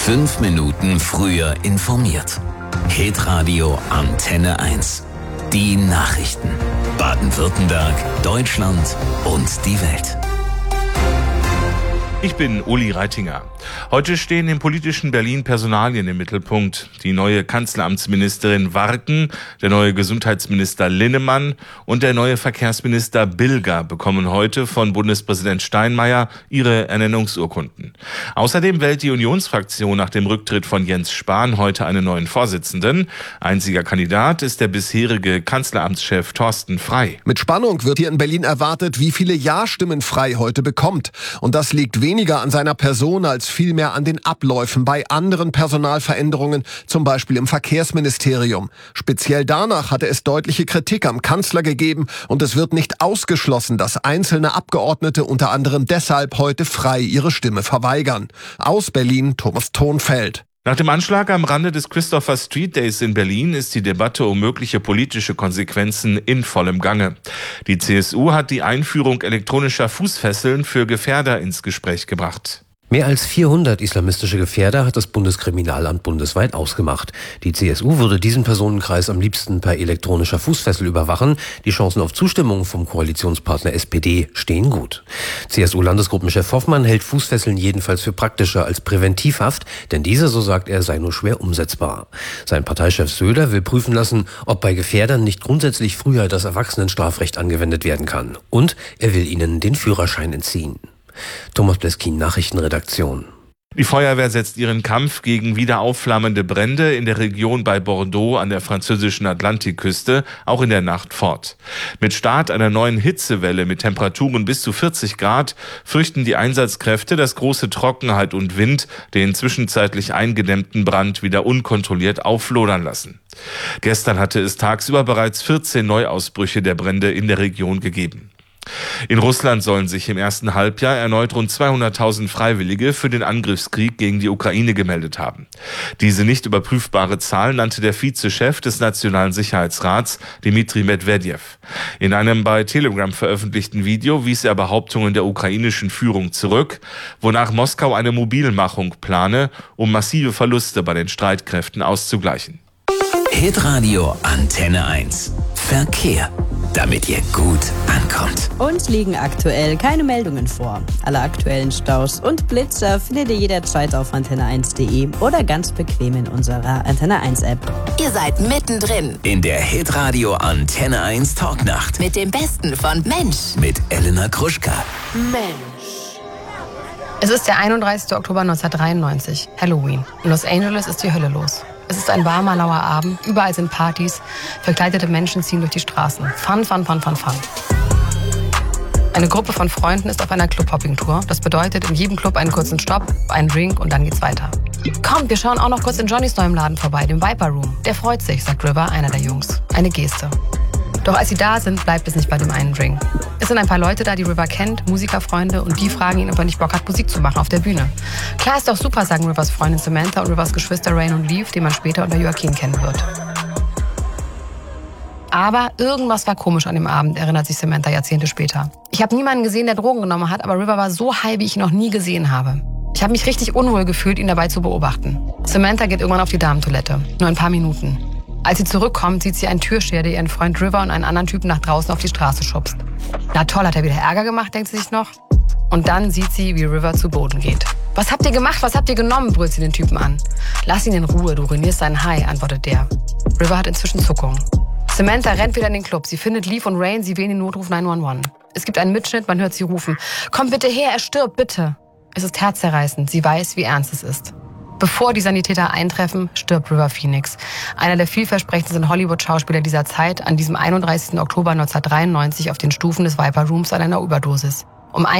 5 Minuten früher informiert. Hitradio Antenne 1. Die Nachrichten. Baden-Württemberg, Deutschland und die Welt. Ich bin Uli Reitinger. Heute stehen im politischen Berlin Personalien im Mittelpunkt. Die neue Kanzleramtsministerin Warken, der neue Gesundheitsminister Linnemann und der neue Verkehrsminister Bilger bekommen heute von Bundespräsident Steinmeier ihre Ernennungsurkunden. Außerdem wählt die Unionsfraktion nach dem Rücktritt von Jens Spahn heute einen neuen Vorsitzenden. Einziger Kandidat ist der bisherige Kanzleramtschef Thorsten Frey. Mit Spannung wird hier in Berlin erwartet, wie viele Ja-Stimmen Frey heute bekommt. Und das liegt weniger an seiner Person als vielmehr an den Abläufen bei anderen Personalveränderungen, zum Beispiel im Verkehrsministerium. Speziell danach hatte es deutliche Kritik am Kanzler gegeben und es wird nicht ausgeschlossen, dass einzelne Abgeordnete unter anderem deshalb heute Frey ihre Stimme verweigern. Aus Berlin, Thomas Thonfeld. Nach dem Anschlag am Rande des Christopher Street Days in Berlin ist die Debatte um mögliche politische Konsequenzen in vollem Gange. Die CSU hat die Einführung elektronischer Fußfesseln für Gefährder ins Gespräch gebracht. Mehr als 400 islamistische Gefährder hat das Bundeskriminalamt bundesweit ausgemacht. Die CSU würde diesen Personenkreis am liebsten per elektronischer Fußfessel überwachen. Die Chancen auf Zustimmung vom Koalitionspartner SPD stehen gut. CSU-Landesgruppenchef Hoffmann hält Fußfesseln jedenfalls für praktischer als Präventivhaft, denn diese, so sagt er, sei nur schwer umsetzbar. Sein Parteichef Söder will prüfen lassen, ob bei Gefährdern nicht grundsätzlich früher das Erwachsenenstrafrecht angewendet werden kann. Und er will ihnen den Führerschein entziehen. Thomas Bleskin, Nachrichtenredaktion. Die Feuerwehr setzt ihren Kampf gegen wieder aufflammende Brände in der Region bei Bordeaux an der französischen Atlantikküste auch in der Nacht fort. Mit Start einer neuen Hitzewelle mit Temperaturen bis zu 40 Grad fürchten die Einsatzkräfte, dass große Trockenheit und Wind den zwischenzeitlich eingedämmten Brand wieder unkontrolliert auflodern lassen. Gestern hatte es tagsüber bereits 14 Neuausbrüche der Brände in der Region gegeben. In Russland sollen sich im ersten Halbjahr erneut rund 200.000 Freiwillige für den Angriffskrieg gegen die Ukraine gemeldet haben. Diese nicht überprüfbare Zahl nannte der Vizechef des Nationalen Sicherheitsrats, Dmitri Medvedev. In einem bei Telegram veröffentlichten Video wies er Behauptungen der ukrainischen Führung zurück, wonach Moskau eine Mobilmachung plane, um massive Verluste bei den Streitkräften auszugleichen. Hitradio Antenne 1. Verkehr. Damit ihr gut ankommt. Uns liegen aktuell keine Meldungen vor. Alle aktuellen Staus und Blitzer findet ihr jederzeit auf antenne1.de oder ganz bequem in unserer Antenne 1 App. Ihr seid mittendrin In der Hitradio Antenne 1 Talknacht. mit dem Besten von Mensch. Mit Elena Gruschka. Mensch. Es ist der 31. Oktober 1993, Halloween. In Los Angeles ist die Hölle los. Es ist ein warmer, lauer Abend, überall sind Partys, verkleidete Menschen ziehen durch die Straßen. Fun, fun, fun, fun, fun. Eine Gruppe von Freunden ist auf einer Club-Hopping-Tour. Das bedeutet, in jedem Club einen kurzen Stopp, einen Drink und dann geht's weiter. Kommt, wir schauen auch noch kurz in Johnnys neuem Laden vorbei, dem Viper Room. Der freut sich, sagt River, einer der Jungs. Eine Geste. Doch als sie da sind, bleibt es nicht bei dem einen Drink. Es sind ein paar Leute da, die River kennt, Musikerfreunde, und die fragen ihn, ob er nicht Bock hat, Musik zu machen auf der Bühne. Klar, ist doch super, sagen Rivers Freundin Samantha und Rivers Geschwister Rain und Leaf, die man später unter Joaquin kennen wird. Aber irgendwas war komisch an dem Abend, erinnert sich Samantha Jahrzehnte später. Ich habe niemanden gesehen, der Drogen genommen hat, aber River war so high, wie ich ihn noch nie gesehen habe. Ich habe mich richtig unwohl gefühlt, ihn dabei zu beobachten. Samantha geht irgendwann auf die Damentoilette. Nur ein paar Minuten. Als sie zurückkommt, sieht sie einen Türsteher, der ihren Freund River und einen anderen Typen nach draußen auf die Straße schubst. Na toll, hat er wieder Ärger gemacht, denkt sie sich noch. Und dann sieht sie, wie River zu Boden geht. Was habt ihr gemacht? Was habt ihr genommen? Brüllt sie den Typen an. Lass ihn in Ruhe, du ruinierst seinen High, antwortet der. River hat inzwischen Zuckungen. Samantha rennt wieder in den Club. Sie findet Leaf und Rain, sie wählen den Notruf 911. Es gibt einen Mitschnitt, man hört sie rufen. Komm bitte her, er stirbt, bitte. Es ist herzzerreißend, sie weiß, wie ernst es ist. Bevor die Sanitäter eintreffen, stirbt River Phoenix. Einer der vielversprechendsten Hollywood-Schauspieler dieser Zeit, an diesem 31. Oktober 1993 auf den Stufen des Viper Rooms an einer Überdosis. Um